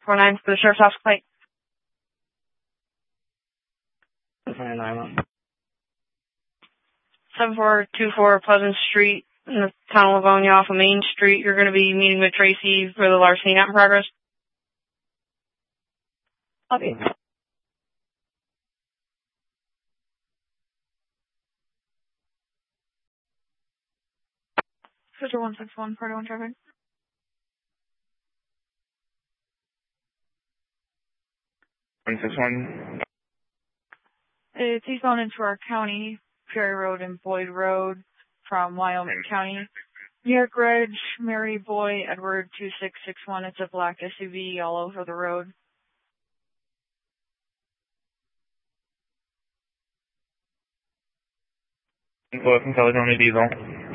649 for the sheriff's office plate. 7424 Pleasant Street in the town of Livonia off of Main Street. You're going to be meeting with Tracy for the larceny not in progress. Okay. Sister 161, part 1 traffic. It's eastbound into our county, Perry Road and Boyd Road from Wyoming County. New York Ridge, Mary Boy, Edward 2661. It's a black SUV all over the road. Info from California Diesel.